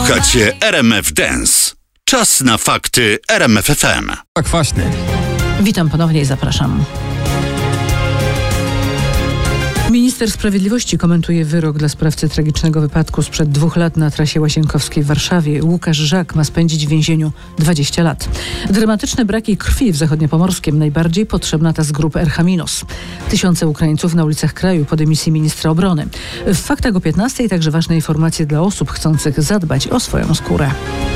Słuchacie RMF Dance. Czas na fakty RMF FM. Tak kwaśny. Witam ponownie i zapraszam. Minister Sprawiedliwości komentuje wyrok dla sprawcy tragicznego wypadku sprzed 2 lat na trasie Łazienkowskiej w Warszawie. Łukasz Żak ma spędzić w więzieniu 20 lat. Dramatyczne braki krwi w zachodniopomorskim. Najbardziej potrzebna ta z grupy RH-. Tysiące Ukraińców na ulicach kraju po dymisji ministra obrony. W faktach o 15:00 także ważne informacje dla osób chcących zadbać o swoją skórę.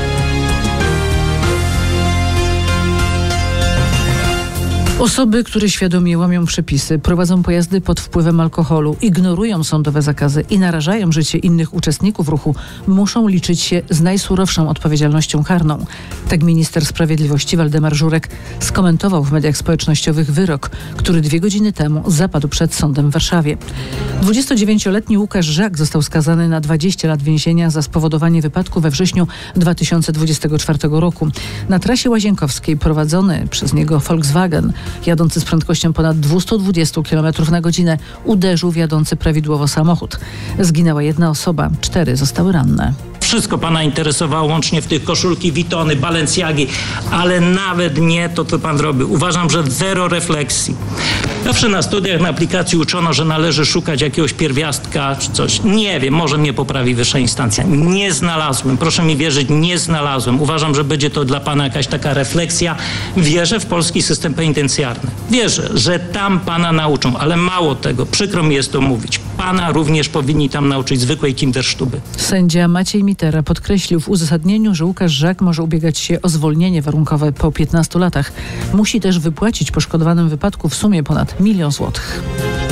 Osoby, które świadomie łamią przepisy, prowadzą pojazdy pod wpływem alkoholu, ignorują sądowe zakazy i narażają życie innych uczestników ruchu, muszą liczyć się z najsurowszą odpowiedzialnością karną. Tak minister sprawiedliwości Waldemar Żurek skomentował w mediach społecznościowych wyrok, który 2 godziny temu zapadł przed sądem w Warszawie. 29-letni Łukasz Żak został skazany na 20 lat więzienia za spowodowanie wypadku we wrześniu 2024 roku. Na trasie Łazienkowskiej prowadzony przez niego Volkswagen, jadący z prędkością ponad 220 km na godzinę, uderzył w jadący prawidłowo samochód. Zginęła 1 osoba, 4 zostały ranne. Wszystko pana interesowało, łącznie w tych koszulki Vuittony, Balenciagi, ale nawet nie to, co pan robił. Uważam, że zero refleksji. Zawsze na studiach, na aplikacji uczono, że należy szukać jakiegoś pierwiastka czy coś. Nie wiem, może mnie poprawi wyższa instancja. Nie znalazłem, proszę mi wierzyć, nie znalazłem. Uważam, że będzie to dla pana jakaś taka refleksja. Wierzę w polski system penitencjarny. Wierzę, że tam pana nauczą, ale mało tego, przykro mi jest to mówić. Pana również powinni tam nauczyć zwykłej kindersztuby. Sędzia Maciej Mitera podkreślił w uzasadnieniu, że Łukasz Żak może ubiegać się o zwolnienie warunkowe po 15 latach. Musi też wypłacić poszkodowanym wypadku w sumie ponad 1 000 000 złotych.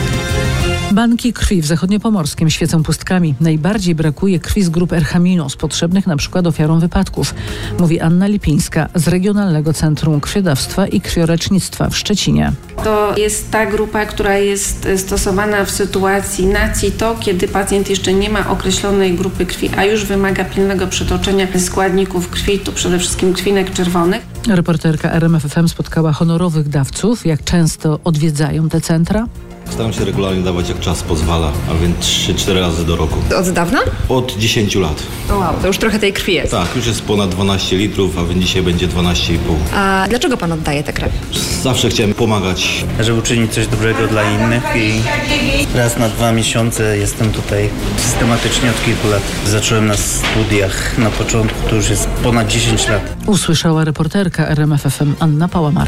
Banki krwi w zachodniopomorskim świecą pustkami. Najbardziej brakuje krwi z grup RH-, potrzebnych na przykład ofiarom wypadków, mówi Anna Lipińska z Regionalnego Centrum Krwiodawstwa i Krwiolecznictwa w Szczecinie. To jest ta grupa, która jest stosowana w sytuacji NACITO, kiedy pacjent jeszcze nie ma określonej grupy krwi, a już wymaga pilnego przetoczenia składników krwi, to przede wszystkim krwinek czerwonych. Reporterka RMF FM spotkała honorowych dawców. Jak często odwiedzają te centra? Staram się regularnie dawać, jak czas pozwala, a więc 3-4 razy do roku. Od dawna? Od 10 lat. Wow, to już trochę tej krwi jest. Tak, już jest ponad 12 litrów, a więc dzisiaj będzie 12,5. A dlaczego pan oddaje tę krew? Zawsze chciałem pomagać. Żeby uczynić coś dobrego dla innych i raz na 2 miesiące jestem tutaj systematycznie od kilku lat. Zacząłem na studiach na początku, to już jest ponad 10 lat. Usłyszała reporterka RMF FM Anna Pałamar.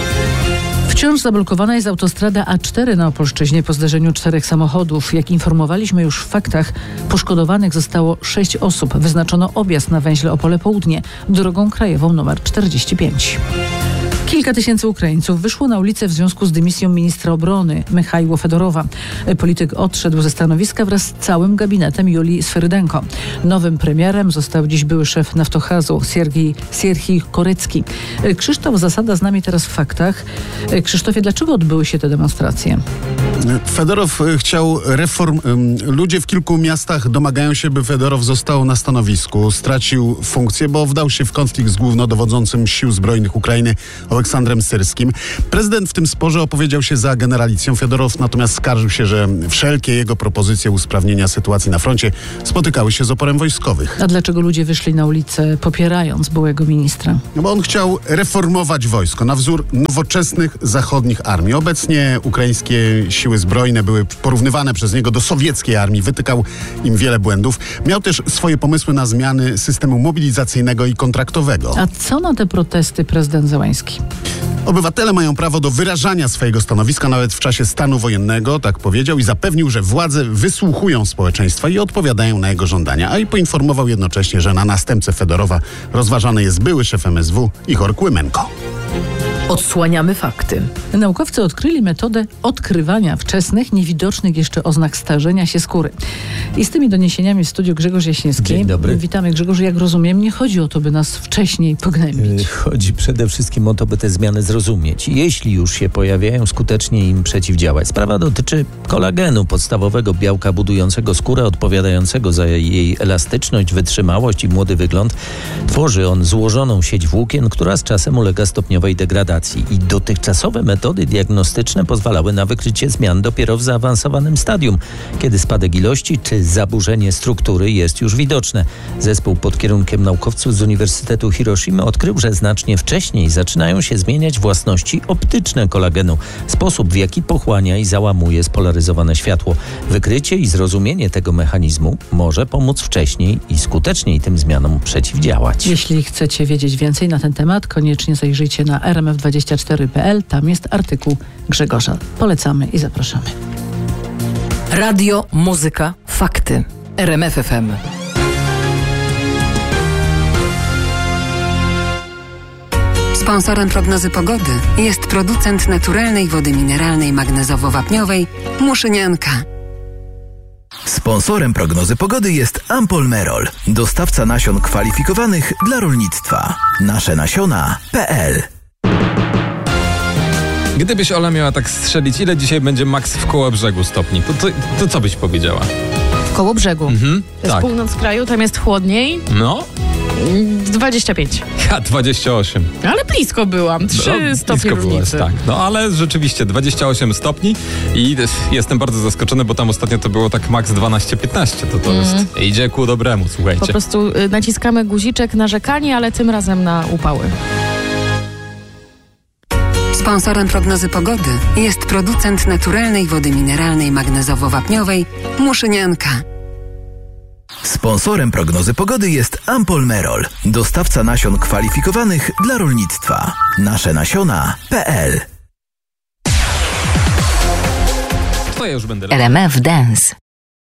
Wciąż zablokowana jest autostrada A4 na Opolszczyźnie po zderzeniu 4 samochodów. Jak informowaliśmy już w faktach, poszkodowanych zostało 6 osób. Wyznaczono objazd na węźle Opole Południe drogą krajową nr 45. Kilka tysięcy Ukraińców wyszło na ulicę w związku z dymisją ministra obrony Michajło Fedorowa. Polityk odszedł ze stanowiska wraz z całym gabinetem Julii Sferydenko. Nowym premierem został dziś były szef Naftogazu Sierhij Korecki. Krzysztof Zasada z nami teraz w faktach. Krzysztofie, dlaczego odbyły się te demonstracje? Fedorow chciał reform. Ludzie w kilku miastach domagają się, by Fedorow został na stanowisku. Stracił funkcję, bo wdał się w konflikt z głównodowodzącym sił zbrojnych Ukrainy Aleksandrem Syrskim. Prezydent w tym sporze opowiedział się za generalicją. Fedorow natomiast skarżył się, że wszelkie jego propozycje usprawnienia sytuacji na froncie spotykały się z oporem wojskowych. A dlaczego ludzie wyszli na ulicę popierając byłego ministra? No bo on chciał reformować wojsko na wzór nowoczesnych zachodnich armii. Obecnie ukraińskie siły zbrojne były porównywane przez niego do sowieckiej armii. Wytykał im wiele błędów. Miał też swoje pomysły na zmiany systemu mobilizacyjnego i kontraktowego. A co na te protesty prezydent Zełański? Obywatele mają prawo do wyrażania swojego stanowiska nawet w czasie stanu wojennego, tak powiedział, i zapewnił, że władze wysłuchują społeczeństwa i odpowiadają na jego żądania, a i poinformował jednocześnie, że na następcę Fedorowa rozważany jest były szef MSW Ihor Kłymenko. Odsłaniamy fakty. Naukowcy odkryli metodę odkrywania wczesnych, niewidocznych jeszcze oznak starzenia się skóry. I z tymi doniesieniami w studiu Grzegorz Jaśniewski. Dzień dobry. Witamy, Grzegorz. Jak rozumiem, nie chodzi o to, by nas wcześniej pognębić. Chodzi przede wszystkim o to, by te zmiany zrozumieć. Jeśli już się pojawiają, skutecznie im przeciwdziałać. Sprawa dotyczy kolagenu, podstawowego białka budującego skórę, odpowiadającego za jej elastyczność, wytrzymałość i młody wygląd. Tworzy on złożoną sieć włókien, która z czasem ulega stopniowej degradacji. operacji i dotychczasowe metody diagnostyczne pozwalały na wykrycie zmian dopiero w zaawansowanym stadium, kiedy spadek ilości czy zaburzenie struktury jest już widoczne. Zespół pod kierunkiem naukowców z Uniwersytetu Hiroshimy odkrył, że znacznie wcześniej zaczynają się zmieniać własności optyczne kolagenu, sposób w jaki pochłania i załamuje spolaryzowane światło. Wykrycie i zrozumienie tego mechanizmu może pomóc wcześniej i skuteczniej tym zmianom przeciwdziałać. Jeśli chcecie wiedzieć więcej na ten temat, koniecznie zajrzyjcie na rmf24.pl. Tam jest artykuł Grzegorza. Polecamy i zapraszamy. Radio, muzyka, fakty. RMF FM. Sponsorem prognozy pogody jest producent naturalnej wody mineralnej magnezowo-wapniowej Muszynianka. Sponsorem prognozy pogody jest Ampol-Merol, dostawca nasion kwalifikowanych dla rolnictwa. Nasze-nasiona.pl. Gdybyś, Ola, miała tak strzelić, ile dzisiaj będzie maks w Kołobrzegu stopni, to co byś powiedziała? W Kołobrzegu. To jest północ kraju, tam jest chłodniej. No? 25. Ja 28. Ale blisko byłam. 3 stopnie różnicy. Tak. No ale rzeczywiście 28 stopni i jestem bardzo zaskoczony, bo tam ostatnio to było tak maks 12-15. To jest, idzie ku dobremu, słuchajcie. Po prostu naciskamy guziczek narzekanie, ale tym razem na upały. Sponsorem prognozy pogody jest producent naturalnej wody mineralnej magnezowo-wapniowej Muszynianka. Sponsorem prognozy pogody jest Ampol-Merol, dostawca nasion kwalifikowanych dla rolnictwa. Nasze-nasiona.pl. To ja już będę RMF Dance.